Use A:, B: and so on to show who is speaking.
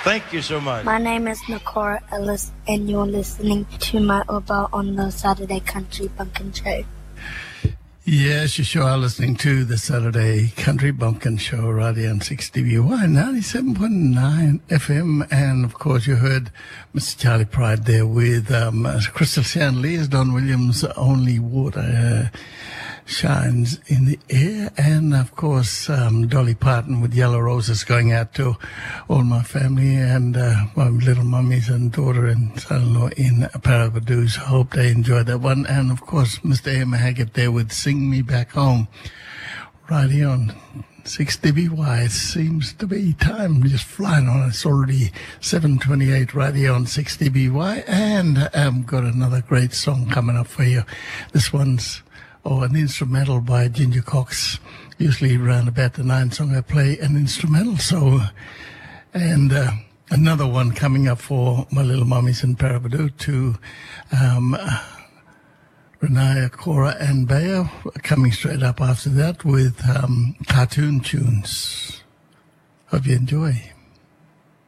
A: Thank you so much.
B: My name is Nakora Ellis, and you're listening to my Uber on the Saturday Country Bumpkin Show.
C: Yes, you sure are listening to the Saturday Country Bumpkin Show right here on 6DBY 97.9 FM. And, of course, you heard Mr. Charlie Pride there with Crystal Shanley's Don Williams' Only Water Shines in the Air. And, of course, Dolly Parton with Yellow Roses going out to all my family and my little mummies and daughter and son-in-law in Paravadoos. Hope they enjoyed that one. And, of course, Mr. Emma Haggett there with Sing Me Back Home. Right here on 6DBY. It seems to be time just flying on. It's already 7:28 right here on 6DBY. And I've got another great song coming up for you. This one's an instrumental by Ginger Cox. Usually around about the 9th song I play an instrumental. So, and another one coming up for my little mummies in Parabadoo to Renaya, Cora and Bayer, coming straight up after that with cartoon tunes. Hope you enjoy.